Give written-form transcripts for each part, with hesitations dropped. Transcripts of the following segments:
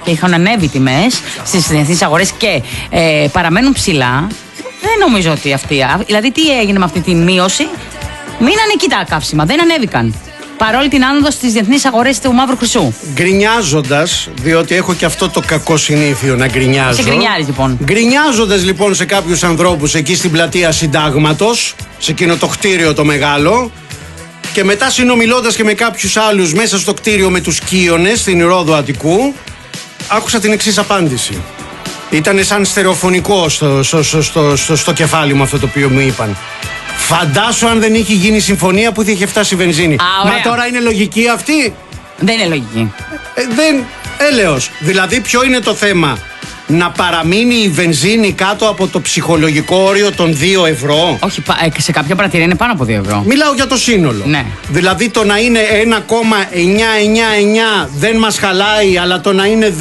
και είχαν ανέβει τιμές στις διεθνείς αγορές και παραμένουν ψηλά, δεν νομίζω ότι δηλαδή τι έγινε με αυτή τη μείωση? Μείνανε εκεί τα καύσιμα, δεν ανέβηκαν. Παρόλη την άνοδο στις διεθνείς αγορές του μαύρου χρυσού. Γκρινιάζοντας, διότι έχω και αυτό το κακό συνήθειο να γκρινιάζω. Σε γκρινιάρεις λοιπόν. Γκρινιάζοντας λοιπόν σε κάποιους ανθρώπους εκεί στην πλατεία Συντάγματος, σε εκείνο το κτίριο το μεγάλο, και μετά συνομιλώντας και με κάποιους άλλους μέσα στο κτίριο με τους Κύονες στην Ρόδο Αττικού, άκουσα την εξής απάντηση. Ήτανε σαν στερεοφωνικό στο κεφάλι μου αυτό το οποίο μου είπαν. Φαντάσου αν δεν είχε γίνει συμφωνία που είχε φτάσει η βενζίνη. Μα τώρα είναι λογική αυτή? Δεν είναι λογική. Δεν, έλεος. Δηλαδή ποιο είναι το θέμα? Να παραμείνει η βενζίνη κάτω από το ψυχολογικό όριο των 2 ευρώ? Όχι, σε κάποια πρατήρια είναι πάνω από 2 ευρώ. Μιλάω για το σύνολο. Ναι. Δηλαδή το να είναι 1,999 δεν μας χαλάει, αλλά το να είναι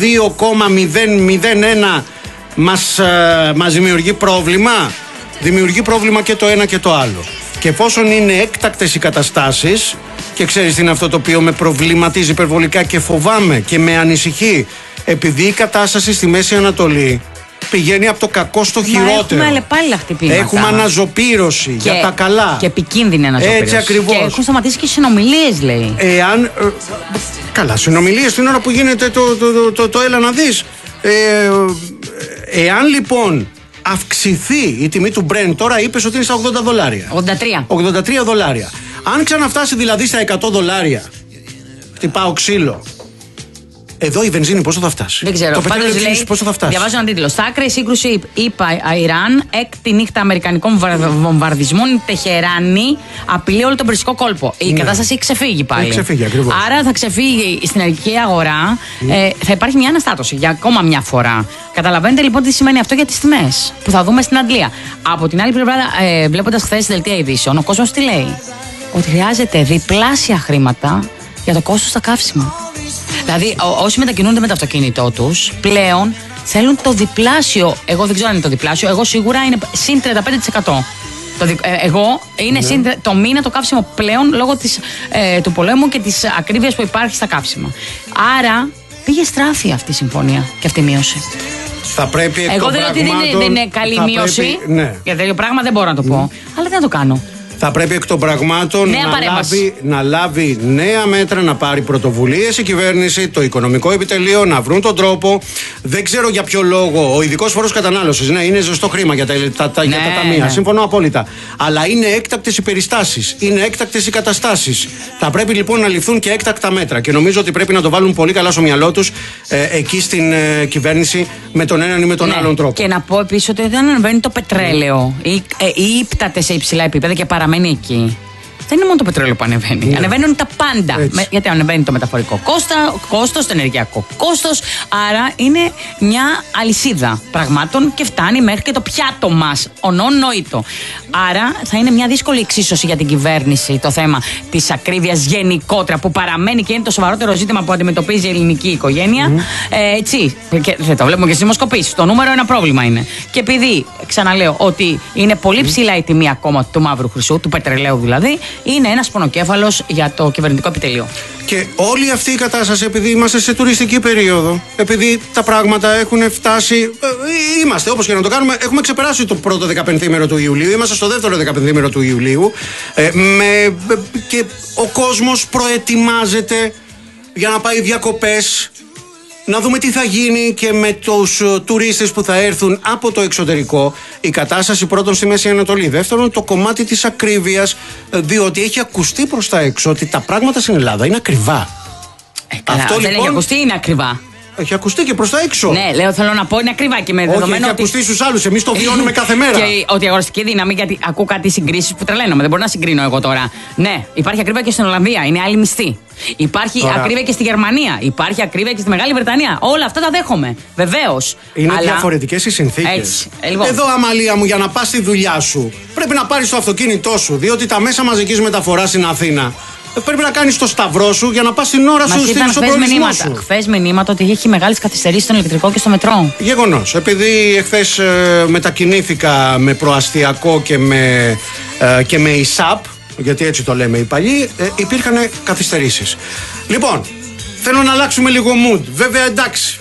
2,001 μας δημιουργεί πρόβλημα. Δημιουργεί πρόβλημα και το ένα και το άλλο. Και εφόσον είναι έκτακτες οι καταστάσεις, και ξέρεις τι είναι αυτό το οποίο με προβληματίζει υπερβολικά και φοβάμαι και με ανησυχεί, επειδή η κατάσταση στη Μέση Ανατολή πηγαίνει από το κακό στο χειρότερο. Έχουμε αλλεπάλληλα χτυπήματα. Έχουμε αναζωπήρωση για τα καλά. Και επικίνδυνη αναζωπήρωση. Έτσι ακριβώς. Και έχουν σταματήσει και συνομιλίες, λέει. Καλά, συνομιλίες την ώρα που γίνεται το έλα να δεις. Εάν λοιπόν αυξηθεί η τιμή του Brent, τώρα είπες ότι είναι στα $80. 83 δολάρια. Αν ξαναφτάσει δηλαδή στα $100, χτυπάω ξύλο. Εδώ η βενζίνη πόσο θα φτάσει? Δεν ξέρω. Το πετρέλαιο λέει, πόσο θα φτάσει? Διαβάζω έναν τίτλο. Στα άκρα η σύγκρουση ΙΠΑ-Ιράν, έκτη νύχτα αμερικανικών βομβαρδισμών, η Τεχεράνη απειλεί όλο τον περσικό κόλπο. Η κατάσταση έχει ξεφύγει πάλι. Έχει ξεφύγει, ακριβώς. Άρα θα ξεφύγει στην ελληνική αγορά. Θα υπάρχει μια αναστάτωση για ακόμα μια φορά. Καταλαβαίνετε λοιπόν τι σημαίνει αυτό για τις τιμές που θα δούμε στην Αγγλία. Από την άλλη πλευρά, βλέποντας χθες τη δελτία ειδήσεων, ο κόσμος τι λέει? Ότι χρειάζεται διπλάσια χρήματα για το κόστος στα καύσιμα. Δηλαδή, όσοι μετακινούνται με το αυτοκίνητό τους, πλέον θέλουν το διπλάσιο. Εγώ δεν ξέρω αν είναι το διπλάσιο, εγώ σίγουρα είναι συν 35%. Εγώ είναι συν το μήνα το καύσιμο πλέον λόγω του πολέμου και της ακρίβειας που υπάρχει στα καύσιμα. Άρα πήγε στράφη αυτή η συμφωνία και αυτή η μείωση. Θα πρέπει εγώ δεν λέω ότι δεν είναι καλή μείωση. Για τέτοιο πράγμα δεν μπορώ να το πω. Αλλά δεν θα το κάνω. Θα πρέπει εκ των πραγμάτων να λάβει νέα μέτρα, να πάρει πρωτοβουλίες η κυβέρνηση, το οικονομικό επιτελείο, να βρουν τον τρόπο. Δεν ξέρω για ποιο λόγο. Ο ειδικός φόρος κατανάλωσης, είναι ζεστό χρήμα για τα ταμεία. Συμφωνώ απόλυτα. Αλλά είναι έκτακτες οι περιστάσεις. Είναι έκτακτες οι καταστάσεις. Θα πρέπει λοιπόν να ληφθούν και έκτακτα μέτρα. Και νομίζω ότι πρέπει να το βάλουν πολύ καλά στο μυαλό τους εκεί στην κυβέρνηση με τον έναν ή με τον άλλον τρόπο. Και να πω επίσης ότι δεν ανεβαίνει το πετρέλαιο ή ύπταται σε υψηλά επίπεδα και παραμένει εκεί. Δεν είναι μόνο το πετρέλαιο που ανεβαίνει. Ανεβαίνουν τα πάντα. Γιατί ανεβαίνει το μεταφορικό κόστος, το ενεργειακό κόστος. Άρα είναι μια αλυσίδα πραγμάτων και φτάνει μέχρι και το πιάτο μας. Ονόητο. Άρα θα είναι μια δύσκολη εξίσωση για την κυβέρνηση το θέμα της ακρίβειας γενικότερα, που παραμένει και είναι το σοβαρότερο ζήτημα που αντιμετωπίζει η ελληνική οικογένεια. Έτσι. Και δεν το βλέπουμε και στις δημοσκοπήσεις. Το νούμερο 1 πρόβλημα είναι. Και επειδή ξαναλέω ότι είναι πολύ ψηλά η τιμή ακόμα του μαύρου χρυσού, του πετρελαίου δηλαδή, είναι ένας πονοκέφαλος για το κυβερνητικό επιτελείο. Και όλη αυτή η κατάσταση, επειδή είμαστε σε τουριστική περίοδο, επειδή τα πράγματα έχουν φτάσει. Είμαστε, όπως και να το κάνουμε, έχουμε ξεπεράσει το πρώτο 15ήμερο του Ιουλίου, είμαστε στο δεύτερο 15ήμερο του Ιουλίου. Και ο κόσμος προετοιμάζεται για να πάει διακοπές. Να δούμε τι θα γίνει και με τους τουρίστες που θα έρθουν από το εξωτερικό. Η κατάσταση πρώτον στη Μέση Ανατολή. Δεύτερον, το κομμάτι της ακρίβειας, διότι έχει ακουστεί προς τα έξω ότι τα πράγματα στην Ελλάδα είναι ακριβά. Αυτό δεν έχει ακουστεί, είναι ακριβά. Έχει ακουστεί και προς τα έξω. Ναι, θέλω να πω είναι ακριβά και με δεδομένο. Όχι, έχει ακουστεί στους άλλους. Εμείς το βιώνουμε κάθε μέρα. Και ότι η αγοραστική δύναμη, γιατί ακούω κάτι συγκρίσεις που τρελαίνομαι. Δεν μπορώ να συγκρίνω εγώ τώρα. Ναι, υπάρχει ακρίβεια και στην Ολλανδία. Είναι άλλη μισθή. Υπάρχει ακρίβεια και στη Γερμανία. Υπάρχει ακρίβεια και στη Μεγάλη Βρετανία. Όλα αυτά τα δέχομαι. Βεβαίως. Είναι διαφορετικές οι συνθήκες. Εδώ, Αμαλία μου, για να πας στη δουλειά σου, πρέπει να πάρεις το αυτοκίνητό σου. Διότι τα μέσα μαζικής μεταφοράς στην Αθήνα πρέπει να κάνεις το σταυρό σου για να πας την ώρα σου στον προορισμό σου. Χθες μηνύματα ότι έχει μεγάλες καθυστερήσεις στον ηλεκτρικό και στο μετρό. Γεγονός. Επειδή εχθές μετακινήθηκα με προαστιακό και με ΙΣΑΠ, γιατί έτσι το λέμε οι παλιοί, υπήρχαν καθυστερήσεις. Λοιπόν, θέλω να αλλάξουμε λίγο mood. Βέβαια, εντάξει,